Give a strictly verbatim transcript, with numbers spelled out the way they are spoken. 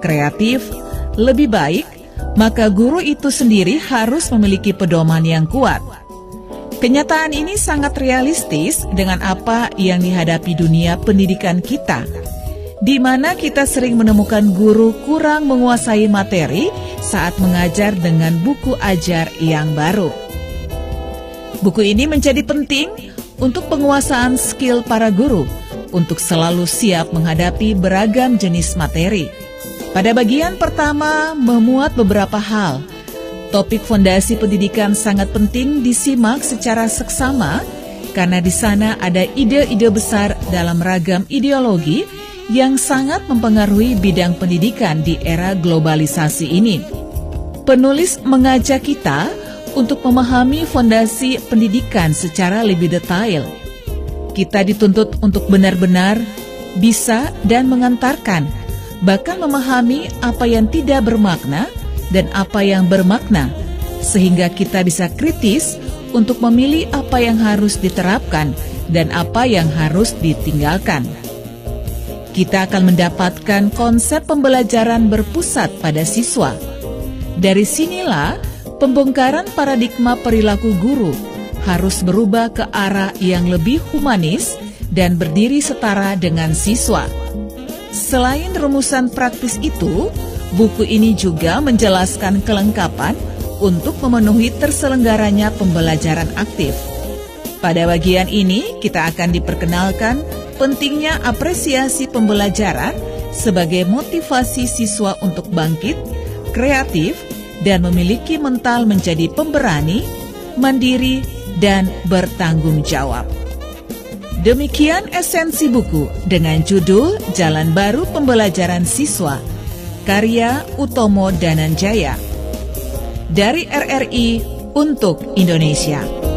kreatif, lebih baik, maka guru itu sendiri harus memiliki pedoman yang kuat. Kenyataan ini sangat realistis dengan apa yang dihadapi dunia pendidikan kita, di mana kita sering menemukan guru kurang menguasai materi saat mengajar dengan buku ajar yang baru. Buku ini menjadi penting untuk penguasaan skill para guru untuk selalu siap menghadapi beragam jenis materi. Pada bagian pertama memuat beberapa hal. Topik fondasi pendidikan sangat penting disimak secara seksama karena di sana ada ide-ide besar dalam ragam ideologi yang sangat mempengaruhi bidang pendidikan di era globalisasi ini. Penulis mengajak kita untuk memahami fondasi pendidikan secara lebih detail. Kita dituntut untuk benar-benar bisa dan mengantarkan, bahkan memahami apa yang tidak bermakna dan apa yang bermakna, sehingga kita bisa kritis untuk memilih apa yang harus diterapkan dan apa yang harus ditinggalkan. Kita akan mendapatkan konsep pembelajaran berpusat pada siswa. Dari sinilah pembongkaran paradigma perilaku guru harus berubah ke arah yang lebih humanis dan berdiri setara dengan siswa. Selain rumusan praktis itu, buku ini juga menjelaskan kelengkapan untuk memenuhi terselenggaranya pembelajaran aktif. Pada bagian ini, kita akan diperkenalkan pentingnya apresiasi pembelajaran sebagai motivasi siswa untuk bangkit, kreatif, dan memiliki mental menjadi pemberani, mandiri, dan bertanggung jawab. Demikian esensi buku dengan judul Jalan Baru Pembelajaran Siswa, karya Utomo Dananjaya, dari R R I untuk Indonesia.